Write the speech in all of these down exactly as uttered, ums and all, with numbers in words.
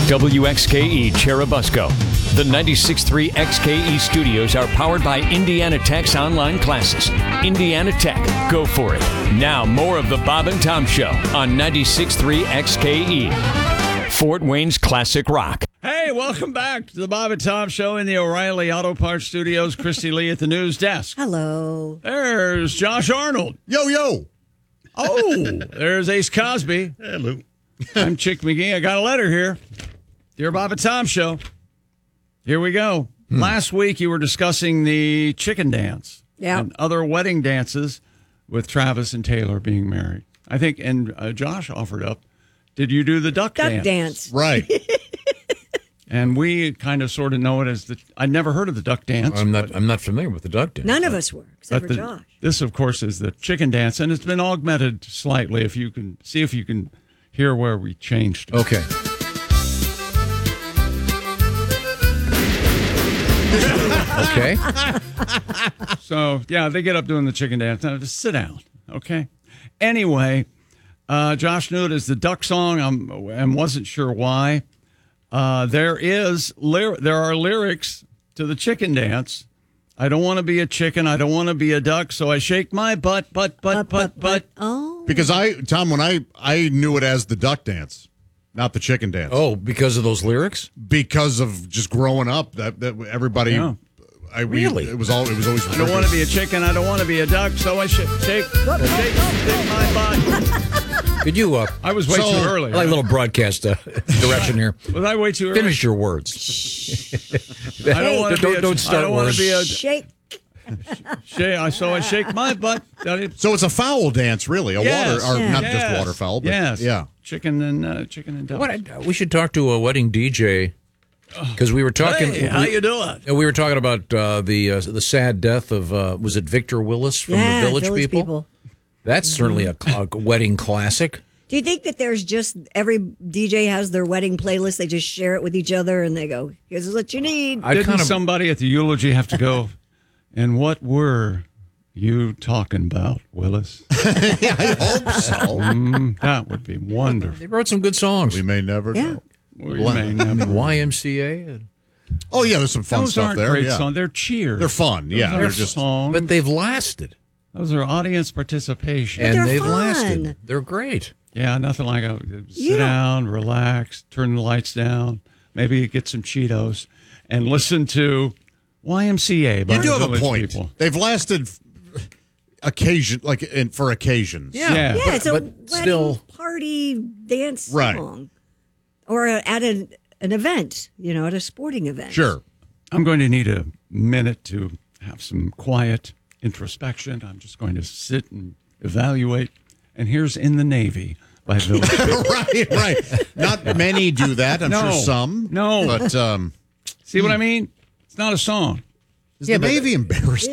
W X K E Cherubusco. The ninety-six point three X K E studios are powered by Indiana Tech's online classes. Indiana Tech, go for it. Now, more of the Bob and Tom Show on ninety-six point three X K E. Fort Wayne's classic rock. Hey, welcome back to the Bob and Tom Show in the O'Reilly Auto Parts Studios. Christy Lee at the news desk. Hello. There's Josh Arnold. Yo, yo. Oh, there's Ace Cosby. Hello. I'm Chick McGee. I got a letter here. Dear Bob and Tom Show. Here we go. Hmm. Last week you were discussing the chicken dance. Yeah. And other wedding dances with Travis and Taylor being married. I think, and uh, Josh offered up, did you do the duck, Duck dance? dance. Right. And we kind of sort of know it as the, I'd never heard of the duck dance. I'm not I'm not familiar with the duck dance. None of us were, except for the, Josh. This, of course, is the chicken dance, and it's been augmented slightly. If you can see if you can hear where we changed it. Okay. Okay. So, yeah, they get up doing the chicken dance. Now, just sit down, okay? Anyway, uh, Josh knew it as the duck song um, and wasn't sure why. Uh, there is ly- there are lyrics to the chicken dance. I don't want to be a chicken. I don't want to be a duck. So I shake my butt, butt, butt, butt, butt. Oh. Because I, Tom, when I, I knew it as the duck dance, not the chicken dance. Oh, because of those lyrics? Because of just growing up, that, that everybody. Yeah. I we, Really? It was all. It was always. I don't want to be a chicken. I don't want to be a duck. So I sh- shake, shake, shake my butt. Could you? Uh, I was way So- too early. I like a little broadcast uh, direction here. Was I way too early? Finish your words. I don't want to Don't- be a, don't start I don't want words. to be a Shake. shake. So I shake my butt. So it's a fowl dance, really. A Yes. water, or Yeah. not Yes. just waterfowl, but yes. yeah. Chicken and uh, chicken and duck. What? I- we should talk to a wedding D J because we were talking. Hey, how we, you doing? we were talking about uh, the uh, the sad death of uh, was it Victor Willis from Yeah, the Village, Village People? People. That's certainly a, a wedding classic. Do you think that there's just every D J has their wedding playlist? They just share it with each other and they go, here's what you need. I Didn't kind of somebody at the eulogy have to go, and what were you talking about, Willis? Yeah, I hope so. Mm, that would be wonderful. they wrote some good songs. We may never Yeah. know. We may never- Y M C A. Oh yeah, there's some fun Those stuff aren't there. great Yeah. songs. They're cheers. They're fun. Yeah, Those they're are just. songs. But they've lasted. Those are audience participation. And they're they've fun. lasted. They're great. Yeah, nothing like a sit Yeah. down, relax, turn the lights down, maybe get some Cheetos, and listen to Y M C A by You do the have a Village point. People. They've lasted f- occasion, like in, for occasions. Yeah. Yeah. Yeah, it's a but wedding still- party dance Right. song. Or a, at an, an event, you know, at a sporting event. Sure. I'm going to need a minute to have some quiet introspection. I'm just going to sit and evaluate. And here's In the Navy by Village People. right, right. Not many do that. I'm No. sure some. No. But um, See what I mean? It's not a song. is Yeah, the but- Navy embarrassed?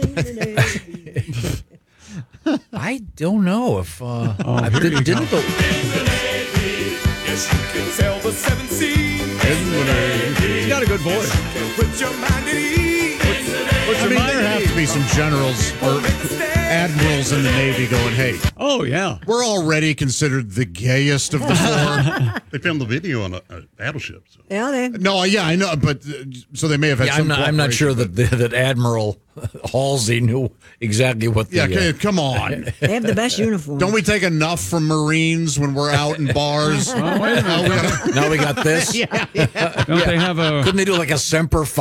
I don't know if uh, Oh, I here did, you didn't go. the Yes, you can sail the seven seas. He's got a good voice. Put your mind at ease. What's I your mean, mind there at have ease? to be some generals or admirals in the Navy going, hey, Oh, yeah. we're already considered the gayest of the four. They filmed the video on a, a battleship. So. Yeah, they. No, yeah, I know, but uh, so they may have had yeah, some. I'm not I'm not sure cooperation, that that Admiral Halsey knew exactly what the Yeah, uh, okay, come on. They have the best uniform. Don't we take enough from Marines when we're out in bars? Oh, wait a minute. now we got this. Don't they have a Couldn't they do like a Semper